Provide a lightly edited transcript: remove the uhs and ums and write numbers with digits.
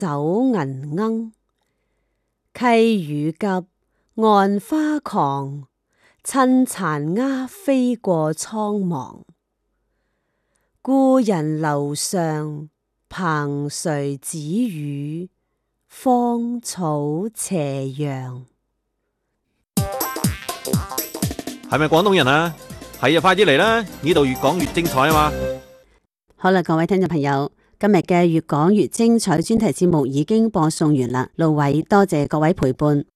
走銀鶯。溪雨急，桉花狂，趁殘鴉飛過蒼茫。故人樓上，蓬垂紫雨，芳草斜陽。 係咪廣東人啊？係啊，快啲嚟啦！呢度越講越精彩啊嘛！ 好啦，各位聽眾朋友，今日嘅越講越精彩專題節目已經播送完啦。路偉多謝各位陪伴。